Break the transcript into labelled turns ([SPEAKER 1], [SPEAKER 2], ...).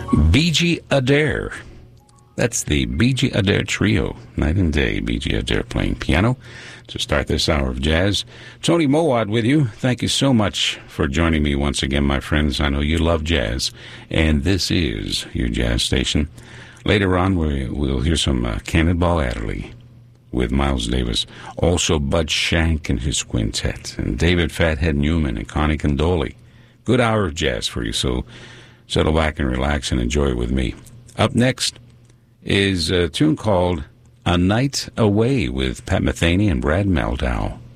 [SPEAKER 1] B.G. Adair. That's the B.G. Adair Trio. Night and day, B.G. Adair playing piano to start this hour of jazz. Tony Mowat with you. Thank you so much for joining me once again, my friends. I know you love jazz, and this is your jazz station. Later on, we'll hear some Cannonball Adderley with Miles Davis. Also, Bud Shank and his quintet, and David Fathead Newman and Connie Condoli. Good hour of jazz for you, so settle back and relax and enjoy it with me. Up next is a tune called A Night Away with Pat Metheny and Brad Meldau.